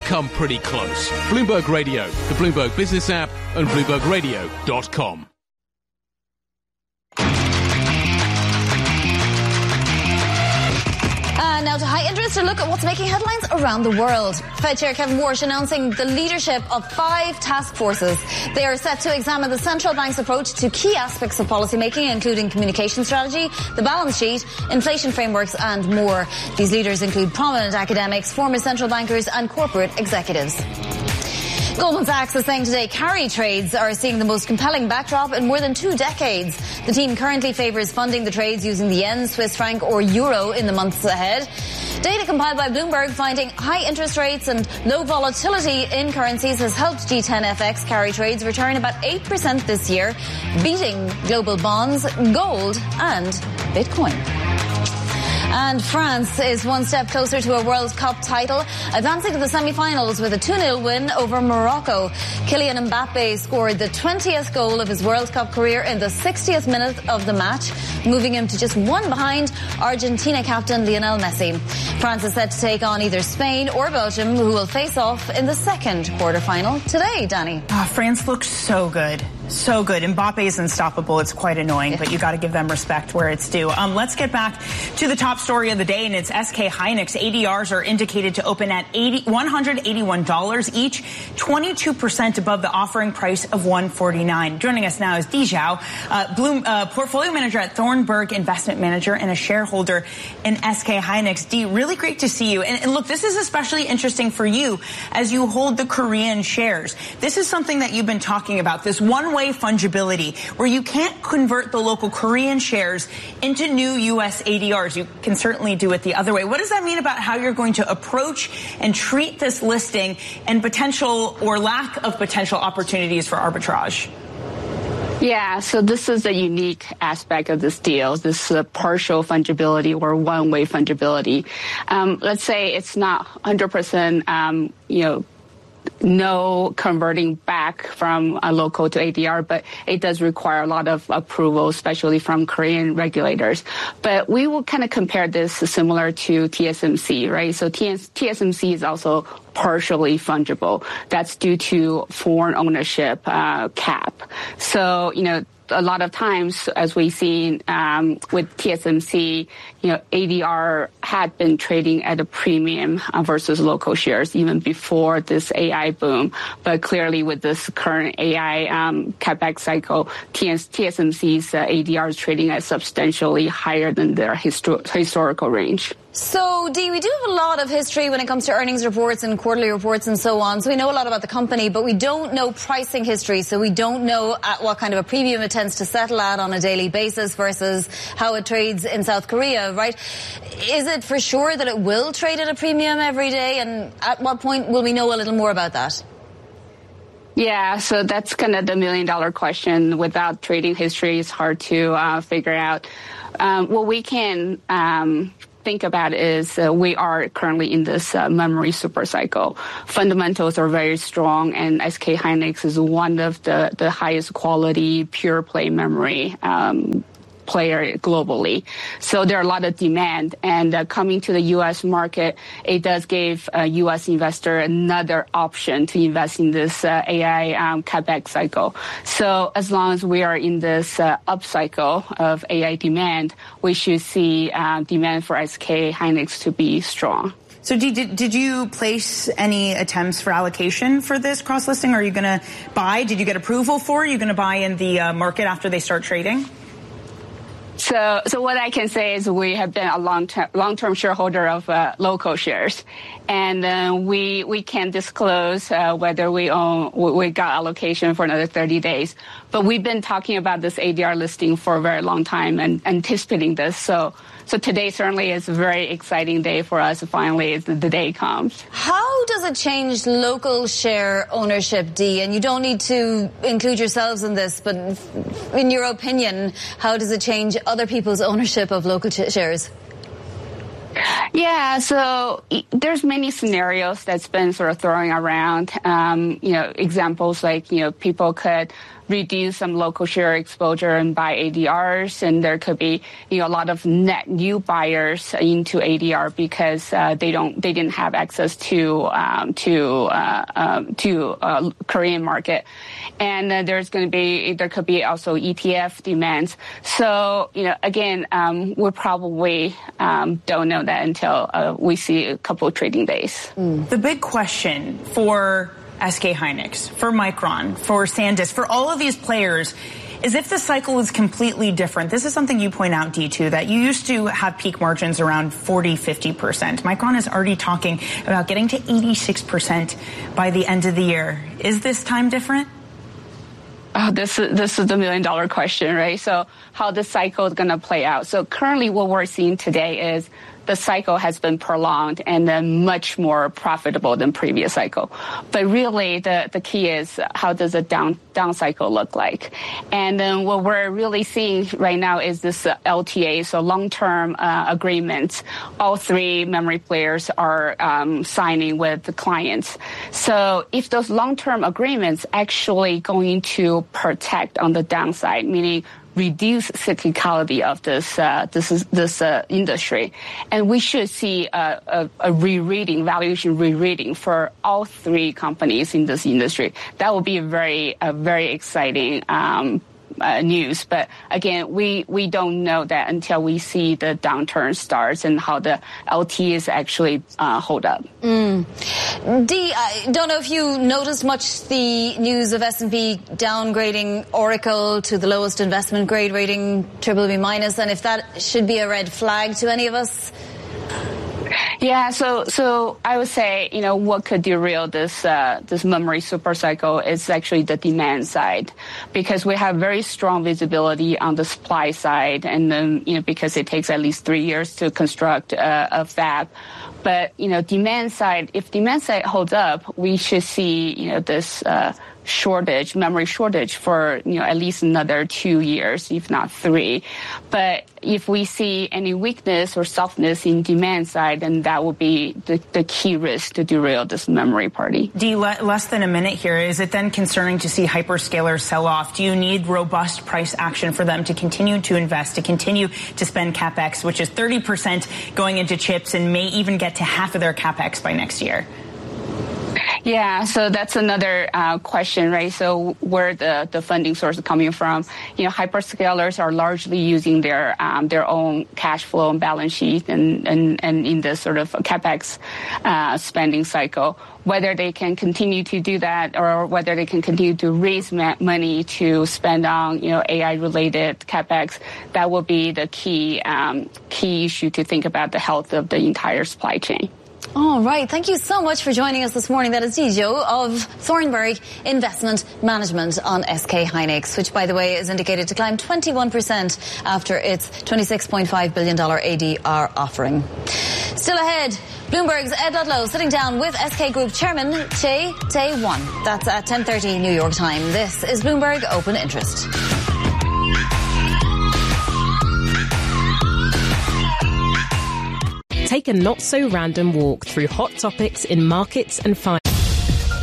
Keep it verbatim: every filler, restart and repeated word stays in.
come pretty close. Bloomberg Radio, the Bloomberg Business app, and bloomberg radio dot com. Uh, now to high interest, a look at what's making headlines around the world. Fed Chair Kevin Warsh announcing the leadership of five task forces. They are set to examine the central bank's approach to key aspects of policymaking, including communication strategy, the balance sheet, inflation frameworks, and more. These leaders include prominent academics, former central bankers, and corporate executives. Goldman Sachs is saying today carry trades are seeing the most compelling backdrop in more than two decades. The team currently favours funding the trades using the yen, Swiss franc or euro in the months ahead. Data compiled by Bloomberg finding high interest rates and low volatility in currencies has helped G ten F X carry trades return about eight percent this year, beating global bonds, gold and Bitcoin. And France is one step closer to a World Cup title, advancing to the semi-finals with a two nil win over Morocco. Kylian Mbappe scored the twentieth goal of his World Cup career in the sixtieth minute of the match, moving him to just one behind Argentina captain Lionel Messi. France is set to take on either Spain or Belgium, who will face off in the second quarterfinal today, Danny. Oh, France looks so good. So good. Mbappe is unstoppable. It's quite annoying, but you got to give them respect where it's due. Um, let's get back to the top story of the day, and it's S K Hynix. A D Rs are indicated to open at one hundred eighty-one dollars each, twenty-two percent above the offering price of one hundred forty-nine dollars. Joining us now is Di Zhao, uh, Bloom, uh, portfolio manager at Thornburg Investment Manager and a shareholder in S K Hynix. Di, really great to see you. And, and look, this is especially interesting for you as you hold the Korean shares. This is something that you've been talking about, this one-way fungibility, where you can't convert the local Korean shares into new U S A D Rs. You can certainly do it the other way. What does that mean about how you're going to approach and treat this listing and potential or lack of potential opportunities for arbitrage? Yeah, so this is a unique aspect of this deal, this uh, partial fungibility or one-way fungibility. Um, let's say it's not one hundred percent, um, you know, no converting back from a local to A D R, but it does require a lot of approval, especially from Korean regulators. But we will kind of compare this similar to T S M C, right? So T S M C is also partially fungible. That's due to foreign ownership uh, cap. So, you know, a lot of times, as we've seen um, with T S M C, you know, A D R had been trading at a premium uh, versus local shares even before this A I boom. But clearly, with this current A I um, CapEx cycle, T S M C's uh, A D R is trading at substantially higher than their histor- historical range. So, Dee, we do have a lot of history when it comes to earnings reports and quarterly reports and so on. So we know a lot about the company, but we don't know pricing history. So we don't know at what kind of a premium it tends to settle at on a daily basis versus how it trades in South Korea, right? Is it for sure that it will trade at a premium every day? And at what point will we know a little more about that? Yeah, so that's kind of the million dollar question. Without trading history, it's hard to uh, figure out. Um, what we can um, think about is uh, we are currently in this uh, memory super cycle. Fundamentals are very strong, and S K Hynix is one of the, the highest quality pure play memory um player globally. So there are a lot of demand, and uh, coming to the U S market, it does give a U S investor another option to invest in this uh, A I um, CapEx cycle. So as long as we are in this uh, up cycle of A I demand, we should see uh, demand for S K Hynix to be strong. So did, did you place any attempts for allocation for this cross-listing? Are you going to buy? Did you get approval for it? Are you going to buy in the uh, market after they start trading? So, so what I can say is we have been a long-term, long-term shareholder of uh, local shares, and uh, we we can't disclose uh, whether we own we got allocation for another thirty days. But we've been talking about this A D R listing for a very long time and anticipating this. So, so today certainly is a very exciting day for us. Finally, the, the day comes. How does it change local share ownership, Dee? And you don't need to include yourselves in this, but in your opinion, how does it change other people's ownership of local ch- shares? Yeah, so there's many scenarios that's been sort of throwing around. Um, you know, examples like, you know, people could reduce some local share exposure and buy A D Rs, and there could be, you know, a lot of net new buyers into A D R because uh, they don't, they didn't have access to um, to uh, um, to uh, Korean market, and uh, there's going to be there could be also E T F demands. So, you know, again, um, we probably um, don't know that until uh, we see a couple of trading days. Mm. The big question for S K Hynix, for Micron, for SanDisk, for all of these players, is if the cycle is completely different. This is something you point out, D two, that you used to have peak margins around forty, fifty percent. Micron is already talking about getting to eighty-six percent by the end of the year. Is this time different? Oh, this is, this is the million dollar question, right? So how the cycle is going to play out. So currently what we're seeing today is the cycle has been prolonged and then much more profitable than previous cycle. But really the, the key is how does a down, down cycle look like? And then what we're really seeing right now is this uh, L T A, so long-term uh, agreements. All three memory players are um, signing with the clients. So if those long-term agreements actually going to protect on the downside, meaning reduce cyclicality of this uh, this is, this uh, industry, and we should see a, a, a re-reading, valuation re-reading for all three companies in this industry. That will be a very a very exciting um, uh, news. But again, we we don't know that until we see the downturn starts and how the L T As actually uh, hold up. Mm. Dee, I don't know if you noticed much the news of S and P downgrading Oracle to the lowest investment grade rating, triple B minus, and if that should be a red flag to any of us. Yeah, so so I would say, you know, what could derail this uh, this memory super cycle is actually the demand side, because we have very strong visibility on the supply side, and then, you know, because it takes at least three years to construct uh, a fab. But, you know, demand side, if demand side holds up, we should see, you know, this uh, shortage, memory shortage for, you know, at least another two years, if not three. But if we see any weakness or softness in demand side, then that will be the, the key risk to derail this memory party. Dee, le- less than a minute here. Is it then concerning to see hyperscalers sell off? Do you need robust price action for them to continue to invest, to continue to spend CapEx, which is thirty percent going into chips and may even get to half of their CapEx by next year? Yeah, so that's another uh, question, right? So where the, the funding source is coming from. You know, hyperscalers are largely using their um, their own cash flow and balance sheet and, and, and in this sort of CapEx uh, spending cycle. Whether they can continue to do that or whether they can continue to raise ma- money to spend on, you know, A I-related CapEx, that will be the key um, key issue to think about the health of the entire supply chain. All right. Thank you so much for joining us this morning. That is Dee Zhou of Thornburg Investment Management on S K Hynix, which, by the way, is indicated to climb twenty-one percent after its twenty-six point five billion dollars A D R offering. Still ahead, Bloomberg's Ed Ludlow sitting down with S K Group Chairman Chae Tae-won. That's at ten thirty New York time. This is Bloomberg Open Interest. Take a not-so-random walk through hot topics in markets and finance.